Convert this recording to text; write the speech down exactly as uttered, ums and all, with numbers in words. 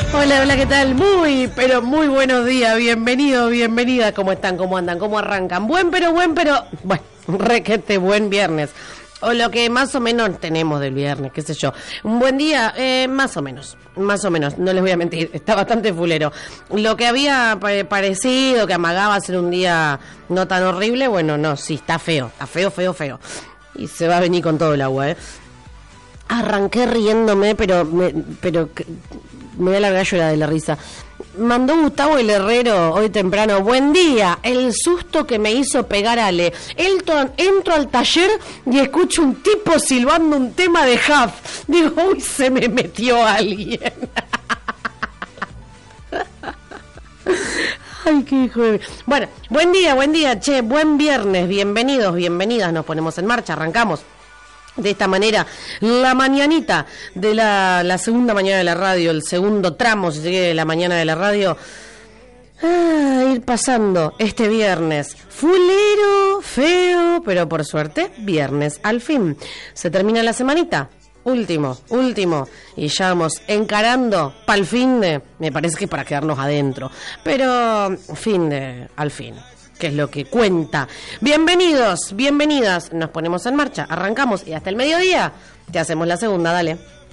Hola, hola, ¿qué tal? Muy, pero muy buenos días, bienvenidos, bienvenidas, ¿cómo están? ¿Cómo andan? ¿Cómo arrancan? Buen, pero buen, pero, bueno, requete buen viernes. O lo que más o menos tenemos del viernes, qué sé yo. Un buen día, eh, más o menos, más o menos, no les voy a mentir, está bastante fulero. Lo que había parecido, que amagaba ser un día no tan horrible, bueno, no, sí, está feo, está feo, feo, feo. Y se va a venir con todo el agua, ¿eh? Arranqué riéndome, pero me, pero me da la gallo de la risa. Mandó Gustavo el Herrero hoy temprano: buen día, el susto que me hizo pegar Ale. Elton, entro al taller y escucho un tipo silbando un tema de Huff. Digo, uy, se me metió alguien. Ay, qué hijo de... Bueno, buen día, buen día, che, buen viernes, bienvenidos, bienvenidas, nos ponemos en marcha, arrancamos. De esta manera, la mañanita de la, la segunda mañana de la radio, el segundo tramo, si se quiere, de la mañana de la radio, ah, ir pasando este viernes, fulero, feo, pero por suerte, viernes, al fin. Se termina la semanita, último, último, y ya vamos encarando pa'l fin de, me parece que para quedarnos adentro, pero fin de, al fin. Que es lo que cuenta. Bienvenidos, bienvenidas. Nos ponemos en marcha, arrancamos y hasta el mediodía te hacemos la segunda, dale.